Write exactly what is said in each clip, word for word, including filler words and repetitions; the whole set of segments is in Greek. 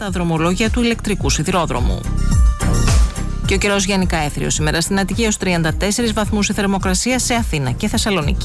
τα δρομολόγια του ηλεκτρικού σιδηρόδρομου. Και ο καιρός γενικά έθριος σήμερα στην Αττική έως τριάντα τέσσερις βαθμούς η θερμοκρασία σε Αθήνα και Θεσσαλονίκη.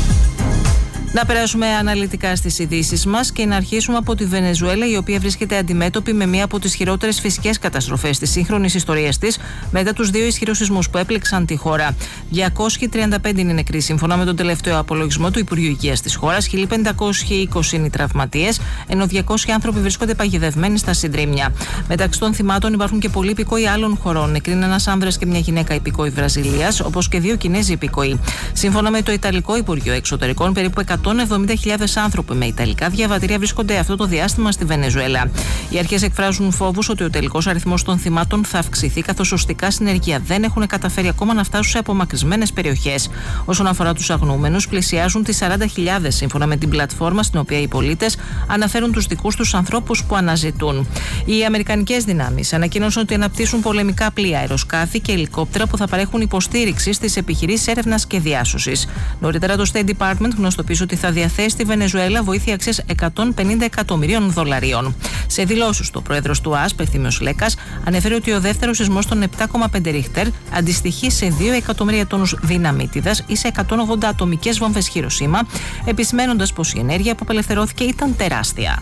Να περάσουμε αναλυτικά στις ειδήσεις μας και να αρχίσουμε από τη Βενεζουέλα, η οποία βρίσκεται αντιμέτωπη με μία από τις χειρότερες φυσικές καταστροφές της σύγχρονης ιστορίας της μετά τους δύο ισχυρούς σεισμούς που έπληξαν τη χώρα. διακόσιοι τριάντα πέντε είναι νεκροί, σύμφωνα με τον τελευταίο απολογισμό του Υπουργείου Υγείας της χώρας, χίλια πεντακόσιοι είκοσι είναι οι τραυματίες, ενώ διακόσιοι άνθρωποι βρίσκονται παγιδευμένοι στα συντρίμμια. Μεταξύ των θυμάτων υπάρχουν και πολλοί υπηκόοι άλλων χωρών. Νεκροί είναι ένας άνδρας και μια γυναίκα υπηκόοι Βραζιλίας, όπως και δύο Κινέζοι υπηκόοι. Σύμφωνα με το Ιταλικό Υπουργείο Εξωτερικών, περίπου εκατόν εβδομήντα χιλιάδες άνθρωποι με ιταλικά διαβατήρια βρίσκονται αυτό το διάστημα στη Βενεζουέλα. Οι αρχές εκφράζουν φόβους ότι ο τελικός αριθμός των θυμάτων θα αυξηθεί, καθώς οστικά συνεργεία δεν έχουν καταφέρει ακόμα να φτάσουν σε απομακρυσμένες περιοχές. Όσον αφορά τους αγνοούμενους, πλησιάζουν τις σαράντα χιλιάδες, σύμφωνα με την πλατφόρμα στην οποία οι πολίτες αναφέρουν τους δικούς τους ανθρώπους που αναζητούν. Οι αμερικανικές δυνάμεις ανακοίνωσαν ότι αναπτύσσουν πολεμικά πλοία, αεροσκάφη και ελικόπτερα που θα παρέχουν υποστήριξη στις επιχειρήσεις έρευνας και διάσωσης. Νωρίτερα, το State Department γνωστοποίησε ότι θα διαθέσει στη Βενεζουέλα βοήθεια αξίας εκατόν πενήντα εκατομμυρίων δολαρίων. Σε δηλώσεις του, ο πρόεδρος του ΟΑΣ, Πεθύμιος Λέκας, ανέφερε ότι ο δεύτερος σεισμός των επτά κόμμα πέντε Ρίχτερ αντιστοιχεί σε δύο εκατομμύρια τόνους δυναμίτιδας ή σε εκατόν ογδόντα ατομικές βόμβες Χιροσίμα, επισημένοντας πως η ενέργεια που απελευθερώθηκε ήταν τεράστια.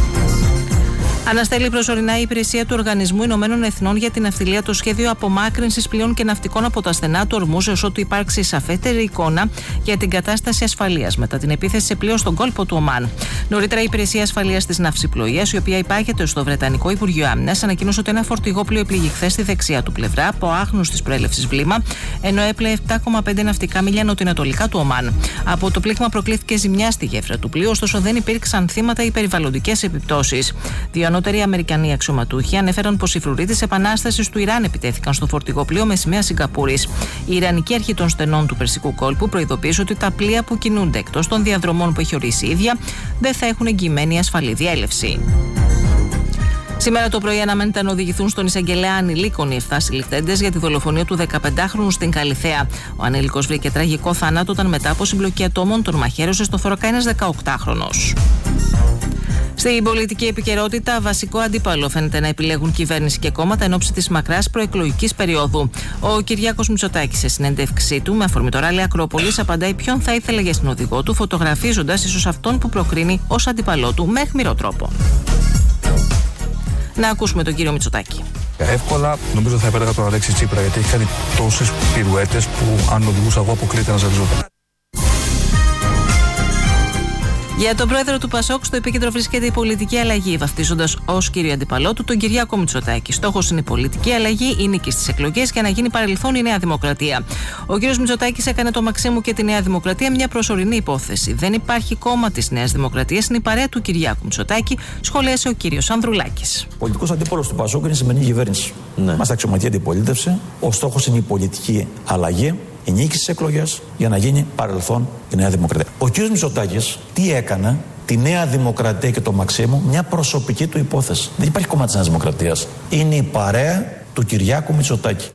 Αναστέλει προσωρινά η υπηρεσία του Οργανισμού Ηνωμένων Εθνών για την Ναυτιλία το σχέδιο απομάκρυνσης πλοίων και ναυτικών από τα στενά του Ορμούζ, έως ότου υπάρξει σαφέστερη εικόνα για την κατάσταση ασφαλείας μετά την επίθεση σε πλοίο στον κόλπο του Ομάν. Νωρίτερα, η Υπηρεσία Ασφαλείας της Ναυσιπλοείας, η οποία υπάγεται στο Βρετανικό Υπουργείο Άμυνας, ανακοίνωσε ότι ένα φορτηγό πλοίο πλήγει χθες στη δεξιά του πλευρά από άγνωστης προέλευσης βλήμα, ενώ έπλεε επτά κόμμα πέντε ναυτικά μίλια νοτιοανατολικά του Ομάν. Από το πλήγμα προκλήθηκε ζημιά στη γέφυρα του πλοίου, ωστόσο δεν υπήρξαν θύματα ή περιβαλλοντικές επιπτώσεις. Δύο ανώτεροι Αμερικανοί αξιωματούχοι ανέφεραν πως οι φρουροί της Επανάστασης του Ιράν επιτέθηκαν στο φορτηγό πλοίο με σημαία Σιγκαπούρης. Η Ιρανική Αρχή των Στενών του Περσικού Κόλπου προειδοποίησε ότι τα πλοία που κινούνται εκτός των διαδρομών που έχει ορίσει η ίδια δεν θα έχουν εγγυημένη ασφαλή διέλευση. Σήμερα το πρωί αναμένεται να οδηγηθούν στον εισαγγελέα ανηλίκων οι εφτά συλληφθέντες για τη δολοφονία του δεκαπεντάχρονου στην Καλιθέα. Ο ανήλικος βρήκε τραγικό θάνατο όταν μετά από συμπλοκή ατόμων τον μαχαίρωσε στο θώρακα ένας δεκαοκτάχρονος. Στην πολιτική επικαιρότητα, βασικό αντίπαλο φαίνεται να επιλέγουν κυβέρνηση και κόμματα εν ώψη της μακράς προεκλογικής περίοδου. Ο Κυριάκος Μητσοτάκης, σε συνέντευξή του με αφορμή το ράλι Ακρόπολης, απαντάει ποιον θα ήθελε για συνοδηγό του, φωτογραφίζοντας ίσως αυτόν που προκρίνει ως αντίπαλό του με αιχμηρό τρόπο. Να ακούσουμε τον κύριο Μητσοτάκη. Εύκολα νομίζω θα επέλεγα τον Αλέξη Τσίπρα, γιατί έχει κάνει τόσες πυρουέτες που αν οδηγούσα εγώ αποκλείται να ζαλιζόταν. Για τον πρόεδρο του Πασόκ, στο επίκεντρο βρίσκεται η πολιτική αλλαγή, βαφτίζοντας ως κύριο αντιπαλό του τον Κυριάκο Μητσοτάκη. Στόχος είναι η πολιτική αλλαγή, η νίκη στις εκλογές για να γίνει παρελθόν η Νέα Δημοκρατία. Ο κύριος Μητσοτάκης έκανε το Μαξίμου και τη Νέα Δημοκρατία μια προσωρινή υπόθεση. Δεν υπάρχει κόμμα της Νέας Δημοκρατίας, είναι η παρέα του Κυριάκου Μητσοτάκη, σχολίασε ο κύριος Ανδρουλάκης. Πολιτικός αντίπαλος του Πασόκ είναι η σημερινή κυβέρνηση. Ναι. Είμαστε αξιωματική αντιπολίτευση. Ο στόχος είναι η πολιτική αλλαγή. Η νίκη στις εκλογές για να γίνει παρελθόν η Νέα Δημοκρατία. Ο κ. Μητσοτάκης τι έκανε, τη Νέα Δημοκρατία και το Μαξίμου, μια προσωπική του υπόθεση. Δεν υπάρχει κόμμα της Νέας Δημοκρατίας. Είναι η παρέα του Κυριάκου Μητσοτάκη.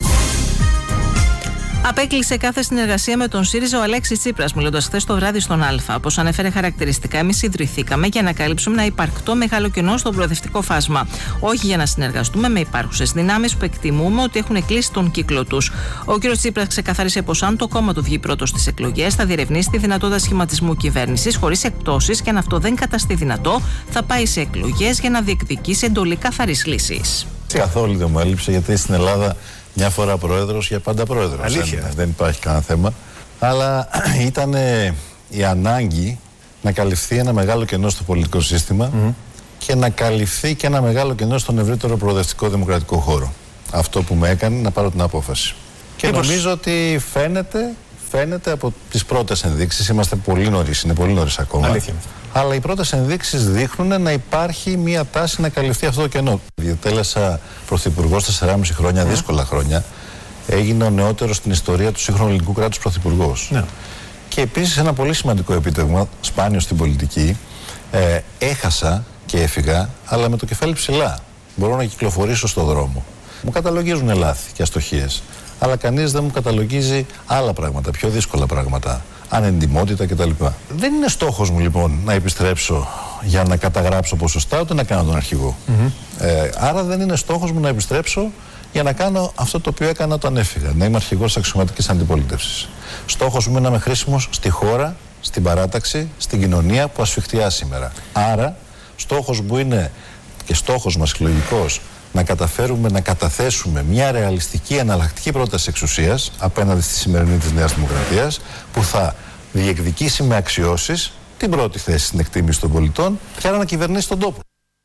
Απέκλεισε κάθε συνεργασία με τον ΣΥΡΙΖΑ ο Αλέξης Τσίπρας, μιλώντας χθες το βράδυ στον Α. Όπως ανέφερε χαρακτηριστικά, εμείς ιδρυθήκαμε για να καλύψουμε ένα υπαρκτό μεγάλο κενό στο προοδευτικό φάσμα. Όχι για να συνεργαστούμε με υπάρχουσες δυνάμεις που εκτιμούμε ότι έχουν κλείσει τον κύκλο τους. Ο κ. Τσίπρας ξεκαθάρισε πως αν το κόμμα του βγει πρώτο στις εκλογές, θα διερευνήσει τη δυνατότητα σχηματισμού κυβέρνησης χωρίς εκπτώσεις και αν αυτό δεν καταστεί δυνατό, θα πάει σε εκλογές για να διεκδικήσει εντολή καθαρής λύσης. Καθόλου δεν μου έλειψε, γιατί στην Ελλάδα μια φορά πρόεδρος, για πάντα πρόεδρος. Αλήθεια. Δεν, δεν υπάρχει κανένα θέμα. Αλλά ήταν η ανάγκη να καλυφθεί ένα μεγάλο κενό στο πολιτικό σύστημα mm-hmm. και να καλυφθεί και ένα μεγάλο κενό στον ευρύτερο προοδευτικό δημοκρατικό χώρο. Αυτό που με έκανε να πάρω την απόφαση. Και Μήπως... νομίζω ότι φαίνεται, φαίνεται από τις πρώτες ενδείξεις, είμαστε πολύ νωρίς, είναι πολύ νωρίς ακόμα. Αλήθεια. Αλλά οι πρώτες ενδείξεις δείχνουν να υπάρχει μια τάση να καλυφθεί αυτό το κενό. Διατέλεσα πρωθυπουργός τεσσεράμισι χρόνια, yeah. δύσκολα χρόνια. Έγινε ο νεότερος στην ιστορία του σύγχρονου ελληνικού κράτους πρωθυπουργός. Yeah. Και επίσης ένα πολύ σημαντικό επίτευγμα, σπάνιο στην πολιτική, ε, έχασα και έφυγα, αλλά με το κεφάλι ψηλά. Μπορώ να κυκλοφορήσω στον δρόμο. Μου καταλογίζουν λάθη και αστοχίες. Αλλά κανείς δεν μου καταλογίζει άλλα πράγματα, πιο δύσκολα πράγματα. Ανεντιμότητα κτλ. Δεν είναι στόχος μου λοιπόν να επιστρέψω για να καταγράψω ποσοστά, ούτε να κάνω τον αρχηγό. Mm-hmm. Ε, άρα δεν είναι στόχος μου να επιστρέψω για να κάνω αυτό το οποίο έκανα όταν έφυγα, να είμαι αρχηγός της αξιωματικής αντιπολίτευσης. Στόχος μου είναι να είμαι χρήσιμος στη χώρα, στην παράταξη, στην κοινωνία που ασφιχτιά σήμερα. Άρα, στόχος μου είναι και στόχος μας συλλογικός να καταφέρουμε να καταθέσουμε μια ρεαλιστική εναλλακτική πρόταση εξουσίας απέναντι στη σημερινή της Νέας Δημοκρατίας, που θα διεκδικήσει με αξιώσεις την πρώτη θέση στην εκτίμηση των πολιτών και άρα να κυβερνήσει τον τόπο.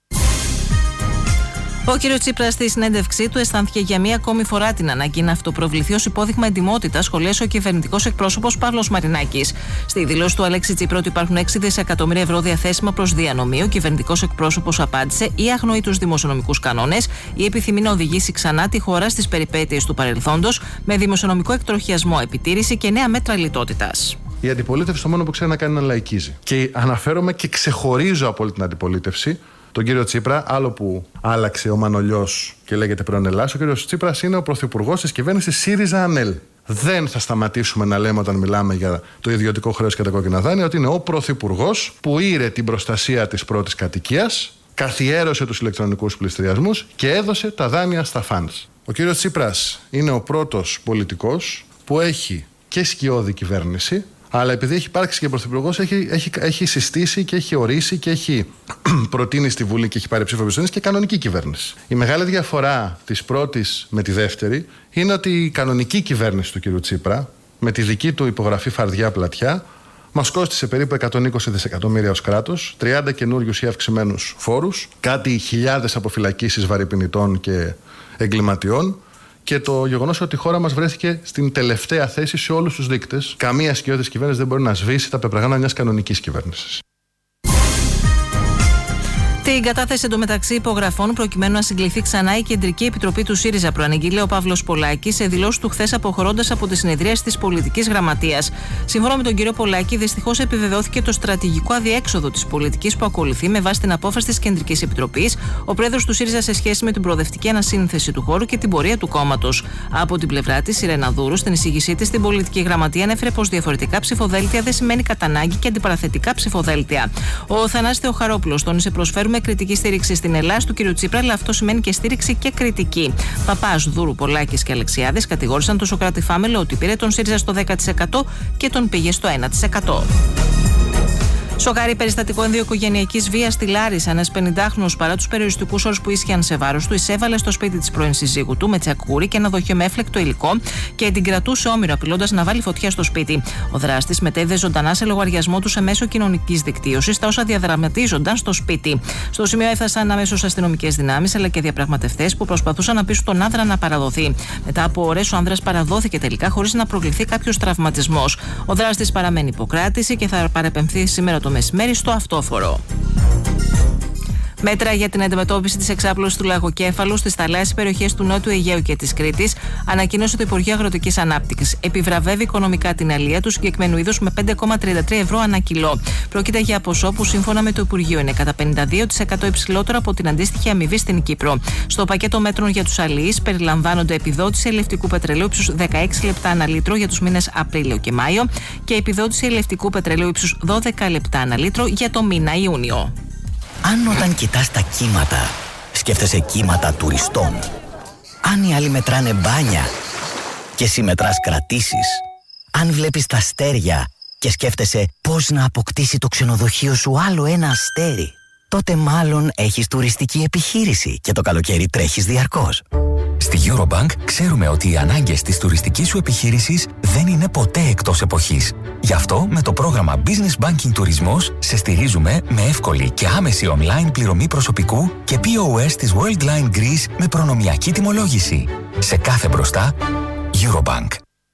Ο κ. Τσίπρας στη συνέντευξή του αισθάνθηκε για μία ακόμη φορά την ανάγκη να αυτοπροβληθεί ως υπόδειγμα εντιμότητας, σχολίασε ο κυβερνητικός εκπρόσωπος Παύλος Μαρινάκης. Στη δήλωση του Αλέξη Τσίπρα ότι υπάρχουν έξι δισεκατομμύρια ευρώ διαθέσιμα προς διανομή, ο κυβερνητικός εκπρόσωπος απάντησε ή αγνοεί τους δημοσιονομικούς κανόνες ή επιθυμεί να οδηγήσει ξανά τη χώρα στις περιπέτειες του παρελθόντος με δημοσιονομικό εκτροχιασμό, επιτήρηση και νέα μέτρα λιτότητας. Η αντιπολίτευση το μόνο που ξέρει να κάνει είναι να λαϊκίζει. Και αναφέρομαι και ξεχωρίζω από όλη την αντιπολίτευση τον κύριο Τσίπρα, άλλο που άλλαξε ο Μανολιός και λέγεται πρώην Ελλάς. Ο κύριος Τσίπρας είναι ο πρωθυπουργός της κυβέρνησης ΣΥΡΙΖΑ-ΑΝΕΛ. Δεν θα σταματήσουμε να λέμε όταν μιλάμε για το ιδιωτικό χρέος και τα κόκκινα δάνεια ότι είναι ο πρωθυπουργός που ήρε την προστασία της πρώτης κατοικίας, καθιέρωσε τους ηλεκτρονικούς πληστηριασμούς και έδωσε τα δάνεια στα φαντς. Ο κύριος Τσίπρας είναι ο πρώτος πολιτικός που έχει και σκιώδη κυβέρνηση, αλλά επειδή έχει υπάρξει και πρωθυπουργός, έχει, έχει, έχει συστήσει και έχει ορίσει και έχει προτείνει στη Βουλή και έχει πάρει ψήφο εμπιστοσύνης και κανονική κυβέρνηση. Η μεγάλη διαφορά της πρώτης με τη δεύτερη είναι ότι η κανονική κυβέρνηση του κ. Τσίπρα, με τη δική του υπογραφή φαρδιά πλατιά, μας κόστισε περίπου εκατόν είκοσι δισεκατομμύρια ως κράτος, τριάντα καινούριους ή αυξημένους φόρους, κάτι χιλιάδες αποφυλακίσεις βαρυπινητών και εγκληματιών. Και το γεγονός ότι η χώρα μας βρέθηκε στην τελευταία θέση σε όλους τους δείκτες. Καμία σκιώδης κυβέρνηση δεν μπορεί να σβήσει τα πεπραγμένα μιας κανονικής κυβέρνησης. Την κατάθεση εντωμεταξύ υπογραφών προκειμένου να συγκληθεί ξανά η Κεντρική Επιτροπή του ΣΥΡΙΖΑ προαναγγείλε ο Παύλος Πολάκης σε δηλώσεις του χθες αποχωρώντας από τη συνεδρίαση της Πολιτικής Γραμματείας. Σύμφωνα με τον κύριο Πολάκη, δυστυχώς επιβεβαιώθηκε το στρατηγικό αδιέξοδο της πολιτικής που ακολουθεί με βάση την απόφαση της Κεντρικής Επιτροπής ο πρόεδρος του ΣΥΡΙΖΑ σε σχέση με την προοδευτική ανασύνθεση του χώρου και την πορεία του κόμματος. Από την πλευρά της, η Ρένα Δούρου, στην εισήγησή της στην Πολιτική Γραμματεία, ανέφερε πως διαφορετικά ψηφοδέλτια δεν σημαίνει κατά ανάγκη και αντιπαραθετικά ψηφοδέλτια. Ο Θανάσης Θεοχαρόπουλος τόνισε προσφέρουμε με κριτική στήριξη στην Ελλάδα του κ. Τσίπρα, αλλά αυτό σημαίνει και στήριξη και κριτική. Παπάς, Δούρου, Πολάκης και Αλεξιάδης κατηγόρησαν τον Σωκράτη Φάμελο ότι πήρε τον ΣΥΡΙΖΑ στο δέκα τοις εκατό και τον πήγε στο ένα τοις εκατό. Σοκάρει περιστατικό ενδοοικογενειακής βίας στη Λάρισα. Ένας πενηντάχρονος, παρά τους περιοριστικούς όρους που ίσχυαν σε βάρος του, εισέβαλε στο σπίτι της πρώην συζύγου του με τσακούρι και ένα δοχείο με έφλεκτο υλικό και την κρατούσε όμοιρο, απειλώντας να βάλει φωτιά στο σπίτι. Ο δράστης μετέδιδε ζωντανά σε λογαριασμό του σε μέσο κοινωνικής δικτύωσης τα όσα διαδραματίζονταν στο σπίτι. Στο σημείο έφτασαν αμέσως αστυνομικές δυνάμεις αλλά και διαπραγματευτές που προσπαθούσαν να πείσουν τον άνδρα να παραδοθεί. Μετά από ώρες, ο άνδρας παραδόθηκε τελικά χωρίς να προκληθεί κάποιος τραυματισμός. Ο δράστης παραμένει υποκράτηση και θα παρεπεμφθεί σήμερα το μεσημέρι στο αυτόφορο. Μέτρα για την αντιμετώπιση της εξάπλωσης του λαγοκέφαλου στις θαλάσσιες περιοχές του Νότιου Αιγαίου και της Κρήτης, ανακοίνωσε το Υπουργείο Αγροτικής Ανάπτυξης. Επιβραβεύει οικονομικά την αλεία του συγκεκριμένου είδους με πέντε κόμμα τριάντα τρία ευρώ ανά κιλό. Πρόκειται για ποσό που σύμφωνα με το Υπουργείο είναι κατά πενήντα δύο τοις εκατό υψηλότερο από την αντίστοιχη αμοιβή στην Κύπρο. Στο πακέτο μέτρων για τους αλεείς περιλαμβάνονται επιδότηση ελευτικού πετρελαίου ύψους δεκαέξι λεπτά ανά λίτρο για τους μήνες Απρίλιο και Μάιο και επιδότηση ελευτικού πετρελαίου ύψους δώδεκα λεπτά ανά λίτρο για το μήνα Ιούνιο. Αν όταν κοιτάς τα κύματα, σκέφτεσαι κύματα τουριστών. Αν οι άλλοι μετράνε μπάνια και εσύ μετράς κρατήσεις. Αν βλέπεις τα αστέρια και σκέφτεσαι πώς να αποκτήσει το ξενοδοχείο σου άλλο ένα αστέρι, τότε μάλλον έχεις τουριστική επιχείρηση και το καλοκαίρι τρέχεις διαρκώς. Στη Eurobank ξέρουμε ότι οι ανάγκες της τουριστικής σου επιχείρησης δεν είναι ποτέ εκτός εποχής. Γι' αυτό με το πρόγραμμα Business Banking Τουρισμός σε στηρίζουμε με εύκολη και άμεση online πληρωμή προσωπικού και πι ο ες της Worldline Greece με προνομιακή τιμολόγηση. Σε κάθε μπροστά, Eurobank.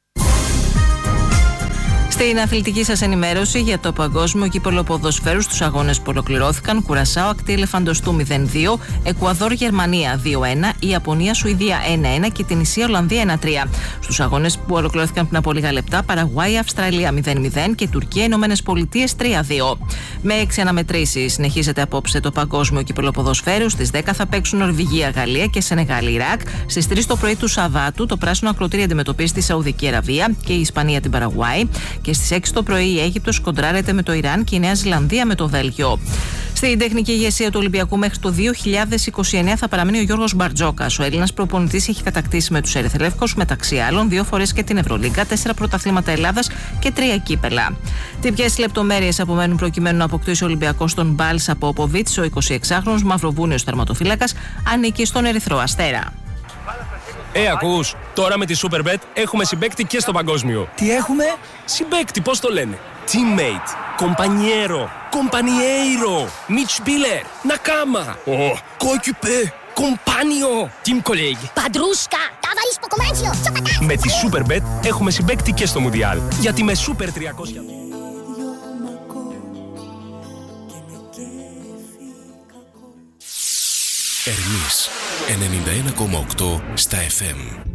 Στην αθλητική σας ενημέρωση για το παγκόσμιο κύπελλο ποδοσφαίρου στους αγώνες που ολοκληρώθηκαν, Κουρασάο ακτή Ελεφαντοστού μηδέν δύο, Εκουαδόρ Γερμανία δύο ένα, Ιαπωνία Σουηδία ένα ένα και την Ισία Ολλανδία ένα τρία. Στους αγώνες που ολοκληρώθηκαν πριν από λίγα λεπτά, Παραγουάη Αυστραλία μηδέν μηδέν και Τουρκία Ηνωμένες Πολιτείες τρία δύο. Με έξι αναμετρήσεις συνεχίζεται απόψε το παγκόσμιο κύπελλο ποδοσφαίρου. Στις δέκα θα παίξουν Νορβηγία, Γαλλία και Σενεγάλη Ιράκ. Στις τρεις το πρωί του Σαββάτου το πράσινο ακροτήρι αντιμετωπίζει τη Σαουδική Αραβία και η Ισπανία την Παραγουάη. Και στις έξι το πρωί η Αίγυπτος κοντράρεται με το Ιράν και η Νέα Ζηλανδία με το Βέλγιο. Στην τεχνική ηγεσία του Ολυμπιακού μέχρι το δύο χιλιάδες είκοσι εννέα θα παραμείνει ο Γιώργος Μπαρτζόκας. Ο Έλληνας προπονητής έχει κατακτήσει με τους ερυθρόλευκους μεταξύ άλλων δύο φορές και την Ευρωλίγκα, τέσσερα πρωταθλήματα Ελλάδας και τρία κύπελα. Τι ποιες λεπτομέρειες απομένουν προκειμένου να αποκτήσει ο Ολυμπιακός τον Μπάλσα Πόποβιτς, ο εικοσιεξάχρονος μαυροβούνιος τερματοφύλακας, ανήκει στον Ερυθρό Αστέρα. Ε, ακούς, τώρα με τη Superbet έχουμε συμπαίκτη και στο παγκόσμιο. Τι έχουμε? Συμπαίκτη, πώς το λένε? Teammate, compañero, compañeiro, Mitspieler, Nakama, oh, coéquipier, compagnon, team colleague. Παντρούσκα, ταβαρίς ποκομάντσιο, τσοπατάς. Με τη Superbet έχουμε συμπαίκτη και στο Μουντιάλ. Γιατί με Super τριακόσια... Ερμής ενενήντα ένα κόμμα οκτώ στα εφ εμ.